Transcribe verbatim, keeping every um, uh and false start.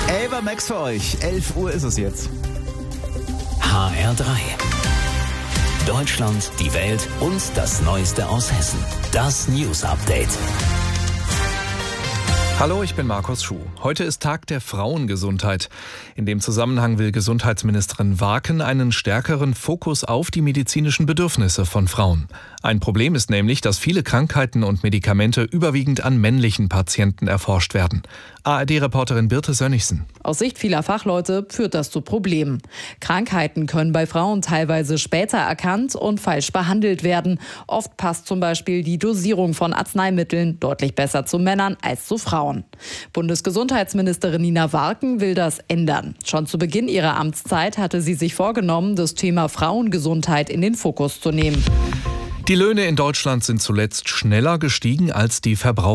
Ava Max für euch. elf Uhr ist es jetzt. H R drei. Deutschland, die Welt und das Neueste aus Hessen. Das News Update. Hallo, ich bin Markus Schuh. Heute ist Tag der Frauengesundheit. In dem Zusammenhang will Gesundheitsministerin Warken einen stärkeren Fokus auf die medizinischen Bedürfnisse von Frauen. Ein Problem ist nämlich, dass viele Krankheiten und Medikamente überwiegend an männlichen Patienten erforscht werden. A R D-Reporterin Birte Sönnigsen. Aus Sicht vieler Fachleute führt das zu Problemen. Krankheiten können bei Frauen teilweise später erkannt und falsch behandelt werden. Oft passt zum Beispiel die Dosierung von Arzneimitteln deutlich besser zu Männern als zu Frauen. Bundesgesundheitsministerin Nina Warken will das ändern. Schon zu Beginn ihrer Amtszeit hatte sie sich vorgenommen, das Thema Frauengesundheit in den Fokus zu nehmen. Die Löhne in Deutschland sind zuletzt schneller gestiegen als die Verbraucher.